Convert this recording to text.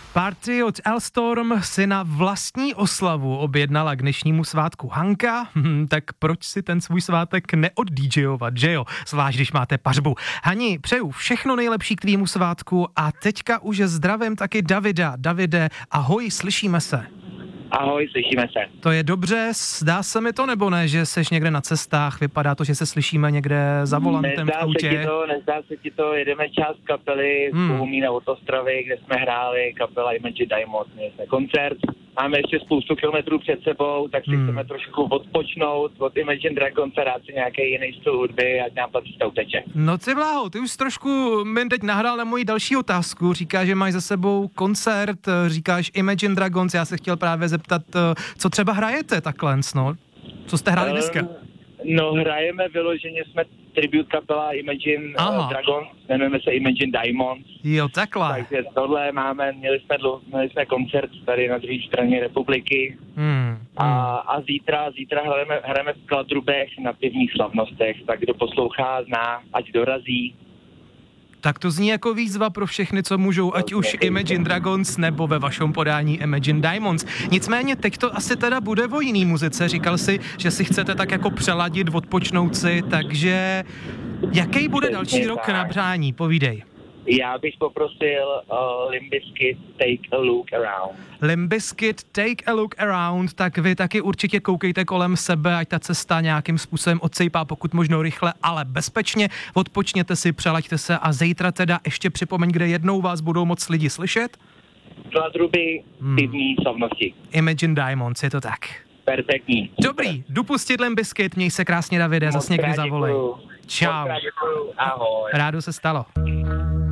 Party od Alstorm si na vlastní oslavu objednala k dnešnímu svátku Hanka, tak proč si ten svůj svátek neoddíjovat, že jo? Zvlášť, když máte pařbu. Hani, přeju všechno nejlepší k tvýmu svátku a teďka už zdravím taky Davida. Davide, ahoj, slyšíme se. Ahoj, slyšíme se. To je dobře, zdá se mi to nebo ne, že seš někde na cestách, vypadá to, že se slyšíme někde za volantem v autě. Nezdá se ti to, jedeme část kapely z Bohumína od Ostravy, kde jsme hráli, kapela Imagine Diamonds, měli jsme koncert, máme ještě spoustu kilometrů před sebou, tak si chceme trošku odpočnout od Imagine Dragons a dát si nějaký jiný styl hudby, ať nám patří uteče. No ty bláho, ty už trošku mi teď nahrál na moji další otázku, říkáš, že máš za sebou koncert, říkáš Imagine Dragons, já se chtěl právě zeptat, co třeba hrajete takhle, no? Co jste hráli dneska? No, hrajeme vyloženě, jsme tribute kapela Imagine Dragons, jmenujeme se Imagine Diamonds. Jo, takhle. Takže tohle měli jsme koncert tady na druhé straně republiky a zítra hrajeme v Kladrubech na pivních slavnostech, tak kdo poslouchá, zná, ať dorazí. Tak to zní jako výzva pro všechny, co můžou, ať už Imagine Dragons nebo ve vašem podání Imagine Diamonds. Nicméně teď to asi teda bude o jiný muzice. Říkal si, že si chcete tak jako přeladit, odpočnout si, takže jaký bude další rok na přání? Povídej. Já bych poprosil Limp Bizkit Take a Look Around. Limp Bizkit Take a Look Around, tak vy taky určitě koukejte kolem sebe, ať ta cesta nějakým způsobem odsejpá, pokud možno rychle, ale bezpečně. Odpočněte si, přelaďte se a zítra teda ještě připomeň, kde jednou vás budou moc lidi slyšet. Kladruby, pivní slavnosti. Imagine Diamonds, je to tak. Perfektní. Dobrý, jdu pustit Limp Bizkit, měj se krásně, Davide, zas někdy zavolej. Čau. Ahoj. Rádo se stalo.